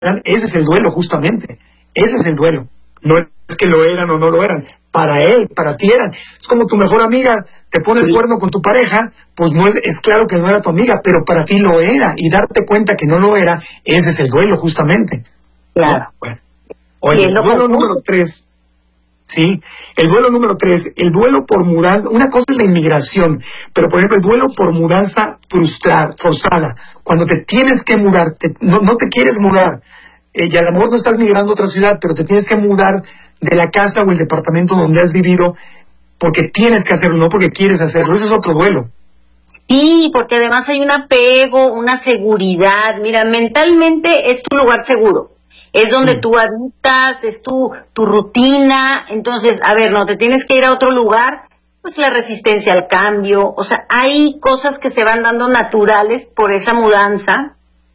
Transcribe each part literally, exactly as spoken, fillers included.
ese es el duelo justamente, ese es el duelo. No es que lo eran o no lo eran, para él, para ti eran. Es como tu mejor amiga te pone el cuerno con tu pareja, pues no es, es claro que no era tu amiga, pero para ti lo era, y darte cuenta que no lo era, ese es el duelo justamente. Claro. ¿No? Bueno. Oye, el duelo número tres, sí, el duelo número tres, el duelo por mudanza, una cosa es la inmigración, pero por ejemplo el duelo por mudanza frustrada, forzada, cuando te tienes que mudar, te, no, no te quieres mudar, eh, y a lo mejor no estás migrando a otra ciudad, pero te tienes que mudar de la casa o el departamento donde has vivido, porque tienes que hacerlo, no porque quieres hacerlo, ese es otro duelo. Sí, porque además hay un apego, una seguridad, mira, mentalmente es tu lugar seguro. Es donde sí. tú habitas, es tu, tu rutina, entonces, a ver, no, te tienes que ir a otro lugar, pues la resistencia al cambio, o sea, hay cosas que se van dando naturales por esa mudanza,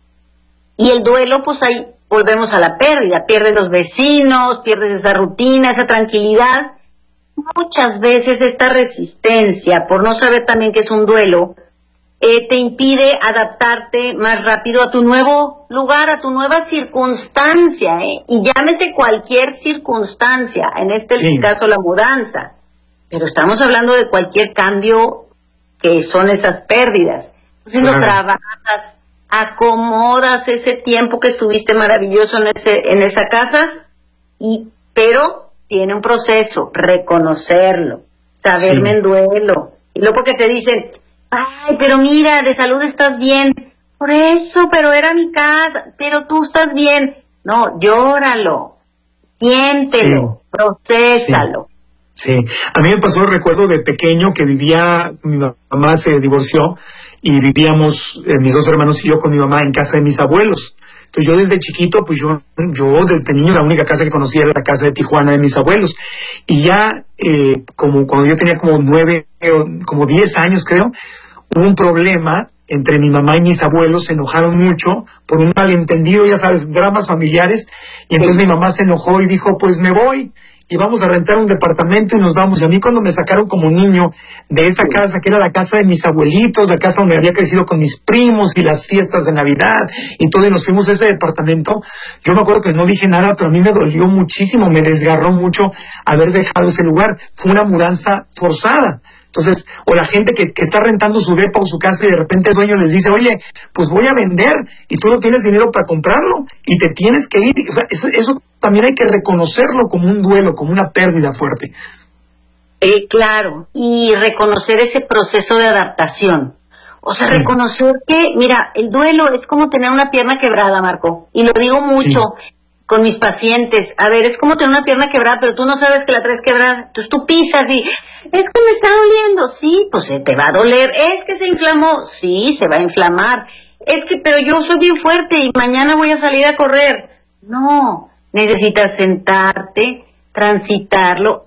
y el duelo, pues ahí volvemos a la pérdida, pierdes los vecinos, pierdes esa rutina, esa tranquilidad. Muchas veces esta resistencia, por no saber también que es un duelo, Eh, te impide adaptarte más rápido a tu nuevo lugar, a tu nueva circunstancia, ¿eh? Y llámese cualquier circunstancia, en este sí. caso la mudanza, pero estamos hablando de cualquier cambio que son esas pérdidas. Entonces claro. lo trabajas, acomodas ese tiempo que estuviste maravilloso en ese en esa casa, y pero tiene un proceso, reconocerlo, saberme sí. en duelo, y luego que te dicen, ay, pero mira, de salud estás bien. Por eso, pero era mi casa. Pero tú estás bien. No, llóralo. Siéntelo. Sí. Procésalo. Sí. sí. A mí me pasó, recuerdo de pequeño que vivía, mi mamá se divorció y vivíamos, eh, mis dos hermanos y yo con mi mamá en casa de mis abuelos. Entonces yo desde chiquito, pues yo, yo desde niño la única casa que conocía era la casa de Tijuana de mis abuelos. Y ya, eh, como cuando yo tenía como nueve, como diez años creo, hubo un problema entre mi mamá y mis abuelos, se enojaron mucho por un malentendido, ya sabes, dramas familiares, y entonces mi mamá se enojó y dijo, pues me voy, y vamos a rentar un departamento y nos vamos. Y a mí cuando me sacaron como niño de esa casa, que era la casa de mis abuelitos, la casa donde había crecido con mis primos y las fiestas de Navidad y todo, y nos fuimos a ese departamento, yo me acuerdo que no dije nada, pero a mí me dolió muchísimo, me desgarró mucho haber dejado ese lugar. Fue una mudanza forzada. Entonces, o la gente que, que está rentando su depa o su casa y de repente el dueño les dice, oye, pues voy a vender, y tú no tienes dinero para comprarlo y te tienes que ir. O sea, eso, eso también hay que reconocerlo como un duelo, como una pérdida fuerte. Eh, claro, y reconocer ese proceso de adaptación. O sea, sí. reconocer que, mira, el duelo es como tener una pierna quebrada, Marco, y lo digo mucho. Sí. con mis pacientes, a ver, es como tener una pierna quebrada, pero tú no sabes que la traes quebrada, entonces tú pisas y, es que me está doliendo, sí, pues se te va a doler, es que se inflamó, sí, se va a inflamar, es que, pero yo soy bien fuerte y mañana voy a salir a correr, no, necesitas sentarte, transitarlo,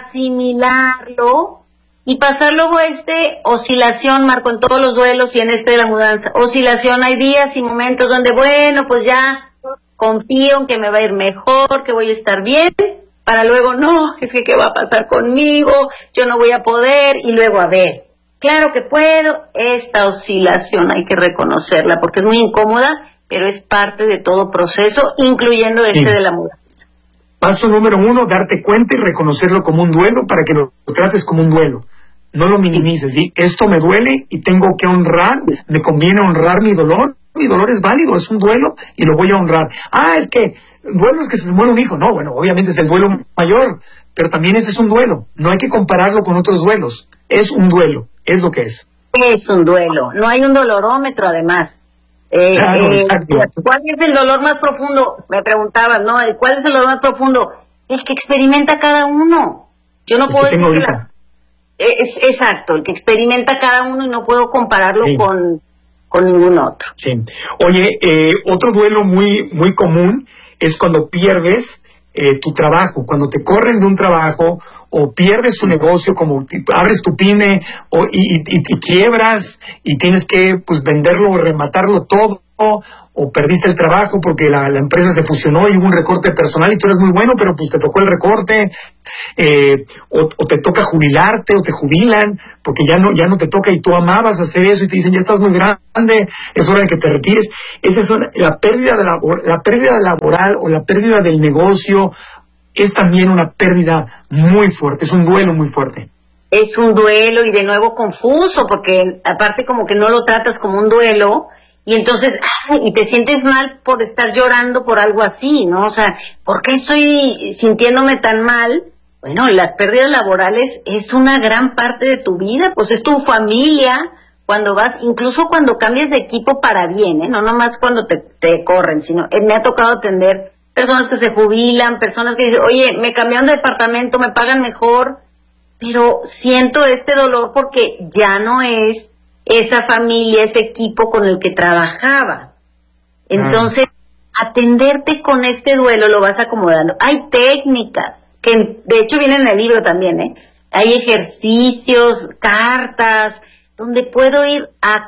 asimilarlo, y pasar luego a este oscilación, Marco, en todos los duelos y en este de la mudanza, oscilación, hay días y momentos donde, bueno, pues ya, confío en que me va a ir mejor, que voy a estar bien, para luego, no, es que qué va a pasar conmigo, yo no voy a poder, y luego, a ver, claro que puedo, esta oscilación hay que reconocerla, porque es muy incómoda, pero es parte de todo proceso, incluyendo sí. este de la mudanza. Paso número uno, darte cuenta y reconocerlo como un duelo para que lo, lo trates como un duelo. No lo minimices, ¿sí? Esto me duele y tengo que honrar, me conviene honrar mi dolor. Mi dolor es válido, es un duelo y lo voy a honrar. Ah, es que duelo es que se te muere un hijo. No, bueno, obviamente es el duelo mayor, pero también ese es un duelo. No hay que compararlo con otros duelos. Es un duelo, es lo que es. Es un duelo, no hay un dolorómetro además. Eh, claro, eh, exacto. ¿Cuál es el dolor más profundo? Me preguntaban, ¿no? ¿Cuál es el dolor más profundo? El que experimenta cada uno. Yo no es puedo que decir tengo que la... es exacto, el que experimenta cada uno y no puedo compararlo sí. con, con ningún otro. Sí. Oye, eh, otro duelo muy, muy común es cuando pierdes eh, tu trabajo, cuando te corren de un trabajo o pierdes tu negocio, como abres tu pyme o, y, y, y quiebras y tienes que pues venderlo o rematarlo todo o perdiste el trabajo porque la, la empresa se fusionó y hubo un recorte personal y tú eres muy bueno, pero pues te tocó el recorte, eh, o, o te toca jubilarte o te jubilan porque ya no, ya no te toca y tú amabas hacer eso y te dicen ya estás muy grande, es hora de que te retires. Esa es una, la pérdida de la, la pérdida laboral o la pérdida del negocio es también una pérdida muy fuerte, es un duelo muy fuerte. Es un duelo y de nuevo confuso, porque aparte como que no lo tratas como un duelo, y entonces, ay, y te sientes mal por estar llorando por algo así, ¿no? O sea, ¿por qué estoy sintiéndome tan mal? Bueno, las pérdidas laborales es una gran parte de tu vida, pues es tu familia, cuando vas, incluso cuando cambias de equipo para bien, ¿eh? No nomás cuando te, te corren, sino, eh, me ha tocado atender personas que se jubilan, personas que dicen, oye, me cambiaron de departamento, me pagan mejor, pero siento este dolor porque ya no es esa familia, ese equipo con el que trabajaba. Entonces, ah. atenderte con este duelo lo vas acomodando. Hay técnicas, que de hecho vienen en el libro también, ¿eh? Hay ejercicios, cartas, donde puedo ir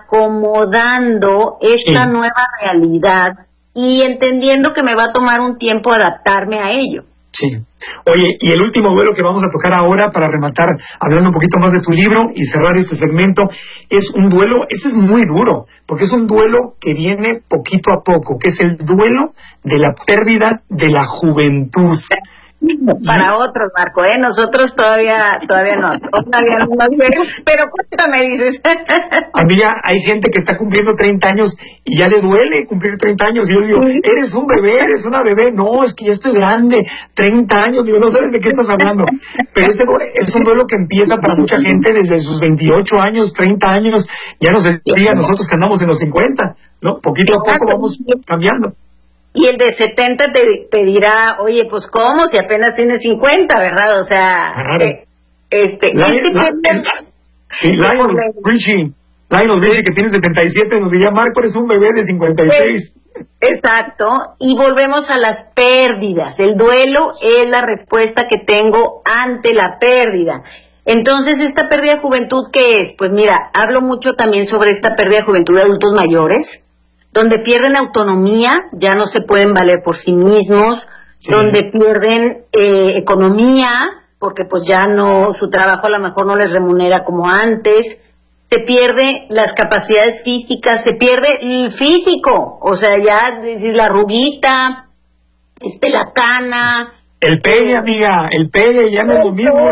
acomodando esta sí. nueva realidad y entendiendo que me va a tomar un tiempo adaptarme a ello. Sí. Oye, y el último duelo que vamos a tocar ahora para rematar, hablando un poquito más de tu libro y cerrar este segmento, es un duelo, este es muy duro, porque es un duelo que viene poquito a poco, que es el duelo de la pérdida de la juventud. Para y... otros, Marco, ¿eh? Nosotros todavía, todavía no, todavía no nos vemos, pero cuéntame, dices. Amiga, hay gente que está cumpliendo treinta años y ya le duele cumplir treinta años, y yo digo, sí. eres un bebé, eres una bebé, no, es que ya estoy grande, treinta años, digo, no sabes de qué estás hablando, pero ese es un duelo que empieza para mucha gente desde sus veintiocho años, treinta años, ya no se diga nosotros que andamos en los cincuenta, ¿no? Poquito a poco vamos cambiando. Y el de setenta te, te dirá, oye, pues ¿cómo? Si apenas tienes cincuenta, ¿verdad? O sea, claro. eh, este... La, este la, la, sí, Lionel Richie, Lionel Richie, que tiene setenta y siete, nos diría, Marco, eres un bebé de cincuenta y seis. Exacto, y volvemos a las pérdidas. El duelo es la respuesta que tengo ante la pérdida. Entonces, ¿esta pérdida de juventud qué es? Pues mira, hablo mucho también sobre esta pérdida de juventud de adultos mayores, donde pierden autonomía, ya no se pueden valer por sí mismos, sí. donde pierden eh, economía, porque pues ya no, su trabajo a lo mejor no les remunera como antes, se pierde las capacidades físicas, se pierde el físico, o sea, ya la arruguita, este, la cana. El pegue, eh, amiga, el pegue, ya no es lo mismo.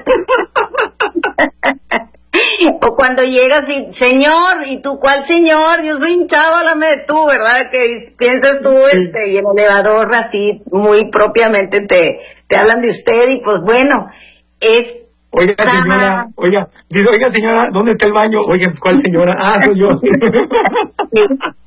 O cuando llegas y, señor, ¿y tú cuál señor? Yo soy un chavo, háblame de tú, ¿verdad? Que piensas tú, sí. este, y en el elevador así, muy propiamente te, te hablan de usted, y pues bueno, es... Oiga, sana. señora, oiga, dice, oiga, señora, ¿dónde está el baño? Oiga, ¿cuál señora? Ah, soy yo. Sí.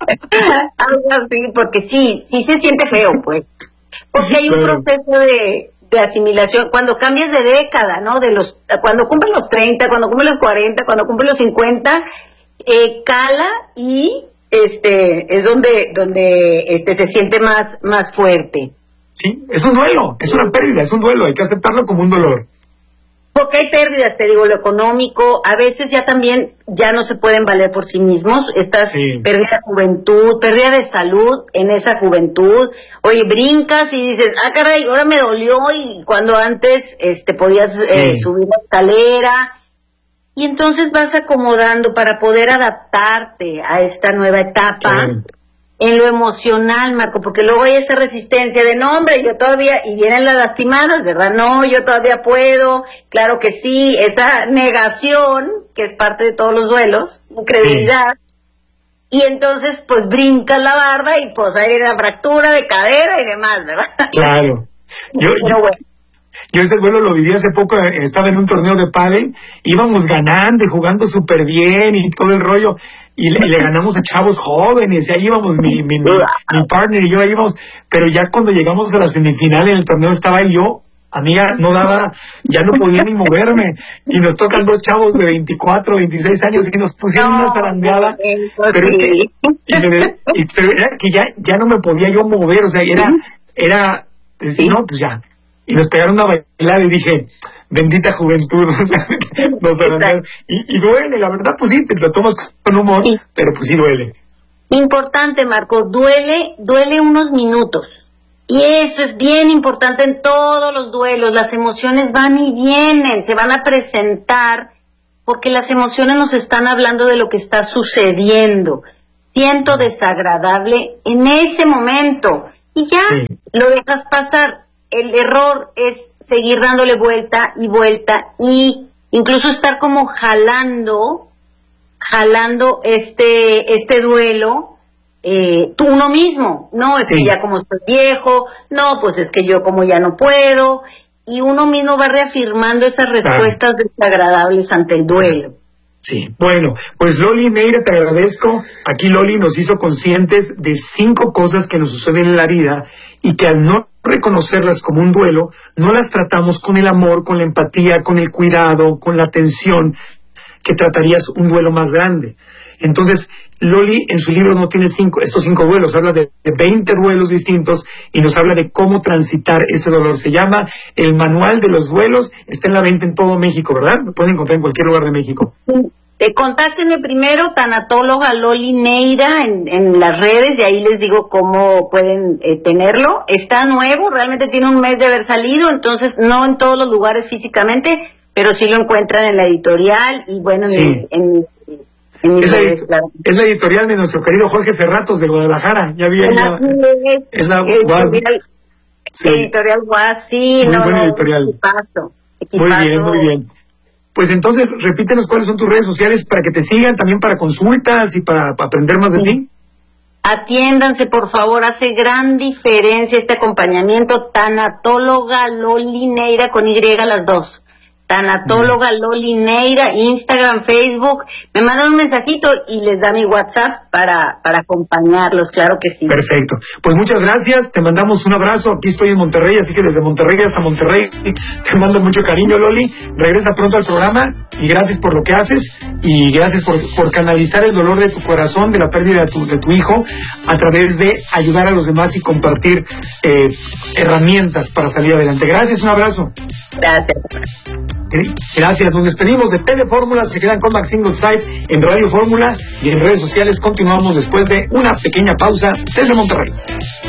Algo así, porque sí, sí se siente feo, pues. Porque hay un claro. proceso de... de asimilación, cuando cambias de década, ¿no? De los, cuando cumples los treinta, cuando cumples los cuarenta, cuando cumples los cincuenta, eh, cala y este es donde, donde este se siente más, más fuerte. Sí, es un duelo, es una pérdida, es un duelo, hay que aceptarlo como un dolor. Porque hay pérdidas, te digo, lo económico, a veces ya también ya no se pueden valer por sí mismos, estás sí. pérdida de juventud, pérdida de salud en esa juventud, oye, brincas y dices, ah, caray, ahora me dolió, y cuando antes este podías sí. eh, subir la escalera, y entonces vas acomodando para poder adaptarte a esta nueva etapa. Sí. En lo emocional, Marco, porque luego hay esa resistencia de, no, hombre, yo todavía, y vienen las lastimadas, ¿verdad? No, yo todavía puedo, claro que sí, esa negación, que es parte de todos los duelos, incredulidad, sí. y entonces, pues, brincas la barda y, pues, hay una fractura de cadera y demás, ¿verdad? Claro. Yo, Pero yo, bueno. Yo ese duelo lo viví hace poco, estaba en un torneo de pádel, íbamos ganando y jugando súper bien y todo el rollo, y le, le ganamos a chavos jóvenes, y ahí íbamos, mi, mi, mi, mi partner y yo ahí íbamos, pero ya cuando llegamos a la semifinal en el torneo estaba yo, amiga, no daba, ya no podía ni moverme, y nos tocan dos chavos de veinticuatro, veintiséis años, y nos pusieron no, una zarandeada, pero es que, y me, y, pero era que ya, ya no me podía yo mover, o sea, era, era, decir, no, pues ya. Y nos pegaron una bailada y dije, bendita juventud, o sea, nos y, y duele, la verdad, pues sí, te lo tomas con humor, sí. pero pues sí duele. Importante, Marco, duele, duele unos minutos. Y eso es bien importante en todos los duelos. Las emociones van y vienen, se van a presentar, porque las emociones nos están hablando de lo que está sucediendo. Siento desagradable en ese momento y ya sí. Lo dejas pasar. El error es seguir dándole vuelta y vuelta y incluso estar como jalando, jalando este, este duelo, eh, tú uno mismo. No, es sí. que ya como estoy viejo, no, pues es que yo como ya no puedo, y uno mismo va reafirmando esas respuestas ah. desagradables ante el duelo. Sí, bueno, pues Loli Neira, te agradezco. Aquí Loli nos hizo conscientes de cinco cosas que nos suceden en la vida y que al no reconocerlas como un duelo, no las tratamos con el amor, con la empatía, con el cuidado, con la atención que tratarías un duelo más grande. Entonces, Loli en su libro no tiene cinco, estos cinco duelos, habla de, de veinte duelos distintos y nos habla de cómo transitar ese dolor. Se llama El Manual de los Duelos, está en la venta en todo México, ¿verdad? Lo pueden encontrar en cualquier lugar de México. Eh, contáctenme primero, tanatóloga Loli Neira, en, en las redes, y ahí les digo cómo pueden eh, tenerlo. Está nuevo, realmente tiene un mes de haber salido, entonces no en todos los lugares físicamente, pero sí lo encuentran en la editorial y bueno, sí. en, en Es la, claro. es la editorial de nuestro querido Jorge Cerratos de Guadalajara. Ya vi ella. Es, es la Guas. Sí. Editorial Guas, sí. Muy no, buena no, editorial. Equipazo, equipazo. Muy bien, muy bien. Pues entonces, repítenos cuáles son tus redes sociales para que te sigan, también para consultas y para, para aprender más de sí. ti. Atiéndanse, por favor, hace gran diferencia este acompañamiento. Tanatóloga Loli Neira, con Y las dos. Tanatóloga Loli Neira, Instagram, Facebook, me mandan un mensajito y les da mi WhatsApp para, para acompañarlos, claro que sí. Perfecto, pues muchas gracias, te mandamos un abrazo, aquí estoy en Monterrey, así que desde Monterrey hasta Monterrey, te mando mucho cariño, Loli, regresa pronto al programa y gracias por lo que haces y gracias por, por canalizar el dolor de tu corazón, de la pérdida de tu, de tu hijo, a través de ayudar a los demás y compartir eh, herramientas para salir adelante. Gracias, un abrazo. Gracias. Gracias, nos despedimos de P de Fórmula, se quedan con Maxine Goodside en Radio Fórmula y en redes sociales. Continuamos después de una pequeña pausa desde Monterrey.